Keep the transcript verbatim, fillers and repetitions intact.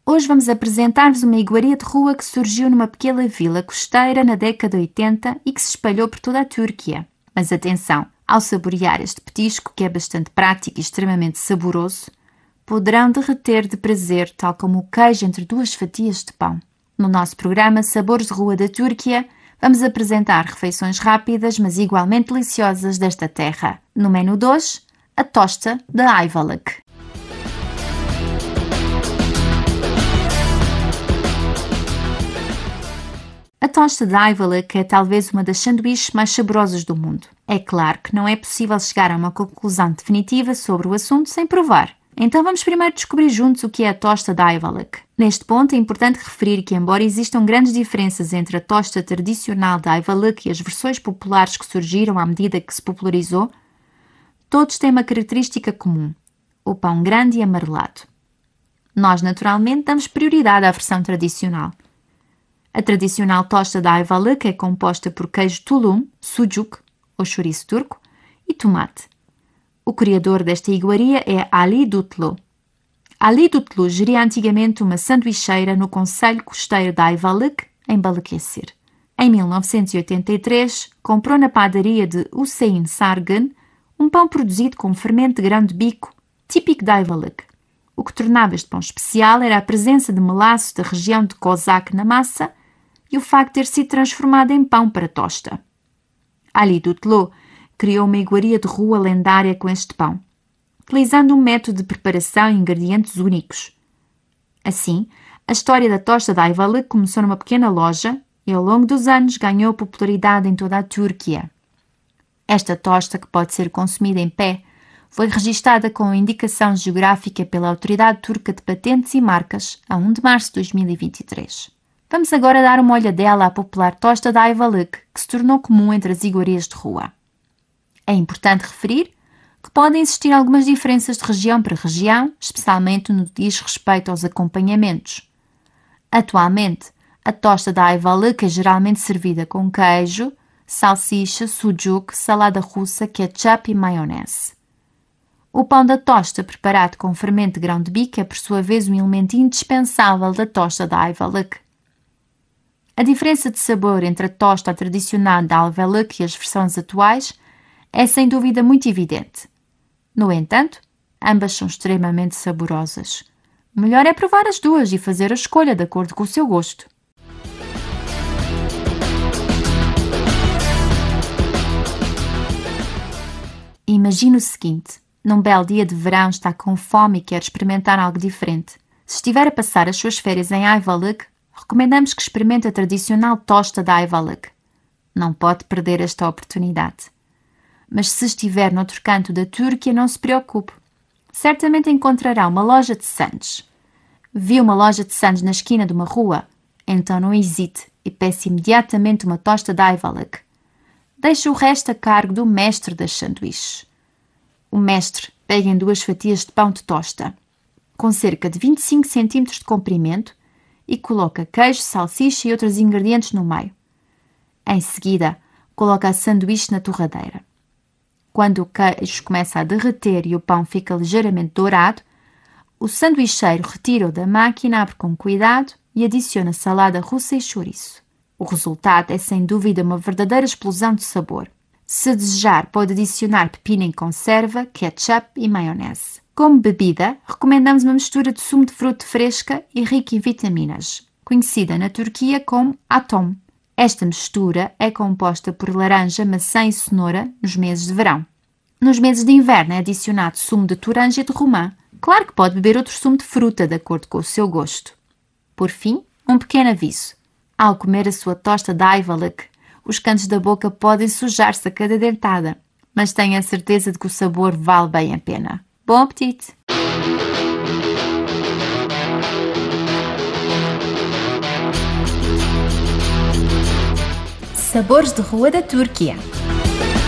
Hoje vamos apresentar-vos uma iguaria de rua que surgiu numa pequena vila costeira na década de oitenta e que se espalhou por toda a Turquia. Mas atenção, ao saborear este petisco, que é bastante prático e extremamente saboroso, poderão derreter de prazer, tal como o queijo entre duas fatias de pão. No nosso programa Sabores de Rua da Turquia, vamos apresentar refeições rápidas, mas igualmente deliciosas desta terra. No menu de hoje, a tosta de Ayvalık. A tosta de Ayvalık é talvez uma das sanduíches mais saborosas do mundo. É claro que não é possível chegar a uma conclusão definitiva sobre o assunto sem provar. Então vamos primeiro descobrir juntos o que é a tosta de Ayvalık. Neste ponto é importante referir que, embora existam grandes diferenças entre a tosta tradicional de Ayvalık e as versões populares que surgiram à medida que se popularizou, todos têm uma característica comum: o pão grande e amarelado. Nós, naturalmente, damos prioridade à versão tradicional. A tradicional tosta de Ayvalık é composta por queijo tulum, sucuk, ou chouriço turco, e tomate. O criador desta iguaria é Ali Dutlu. Ali Dutlu geria antigamente uma sanduicheira no concelho costeiro de Ayvalık, em Balıkesir. Em mil novecentos e oitenta e três, comprou na padaria de Hüseyin Sargın um pão produzido com fermento de grão de bico, típico de Ayvalık. O que tornava este pão especial era a presença de melaço da região de Kozak na massa e o facto de ter sido transformado em pão para tosta. Ali Dutlu criou uma iguaria de rua lendária com este pão, utilizando um método de preparação e ingredientes únicos. Assim, a história da tosta de Ayvalık começou numa pequena loja e ao longo dos anos ganhou popularidade em toda a Turquia. Esta tosta, que pode ser consumida em pé, foi registada com indicação geográfica pela Autoridade Turca de Patentes e Marcas a primeiro de março de dois mil e vinte e três. Vamos agora dar uma olhadela à popular tosta de Ayvalık, que se tornou comum entre as iguarias de rua. É importante referir que podem existir algumas diferenças de região para região, especialmente no que diz respeito aos acompanhamentos. Atualmente, a tosta de Ayvalık é geralmente servida com queijo, salsicha, sucuk, salada russa, ketchup e maionese. O pão da tosta, preparado com fermento de grão de bico, é por sua vez um elemento indispensável da tosta de Ayvalık. A diferença de sabor entre a tosta tradicional de Ayvalık e as versões atuais é sem dúvida muito evidente. No entanto, ambas são extremamente saborosas. O melhor é provar as duas e fazer a escolha de acordo com o seu gosto. Imagine o seguinte: num belo dia de verão está com fome e quer experimentar algo diferente. Se estiver a passar as suas férias em Ayvalık, recomendamos que experimente a tradicional tosta de Ayvalık. Não pode perder esta oportunidade. Mas se estiver noutro canto da Turquia, não se preocupe. Certamente encontrará uma loja de sandes. Viu uma loja de sandes na esquina de uma rua? Então não hesite e peça imediatamente uma tosta de Ayvalık. Deixe o resto a cargo do mestre das sanduíches. O mestre pega em duas fatias de pão de tosta, com cerca de vinte e cinco centímetros de comprimento, e coloca queijo, salsicha e outros ingredientes no meio. Em seguida, coloca a sanduíche na torradeira. Quando o queijo começa a derreter e o pão fica ligeiramente dourado, o sanduicheiro retira-o da máquina, abre com cuidado e adiciona salada russa e chouriço. O resultado é sem dúvida uma verdadeira explosão de sabor. Se desejar, pode adicionar pepino em conserva, ketchup e maionese. Como bebida, recomendamos uma mistura de sumo de fruta fresca e rica em vitaminas, conhecida na Turquia como atom. Esta mistura é composta por laranja, maçã e cenoura nos meses de verão. Nos meses de inverno é adicionado sumo de toranja e de romã. Claro que pode beber outro sumo de fruta, de acordo com o seu gosto. Por fim, um pequeno aviso. Ao comer a sua tosta de Ayvalık, os cantos da boca podem sujar-se a cada dentada, mas tenha a certeza de que o sabor vale bem a pena. Bom apetite! Sabores de Rua da Turquia.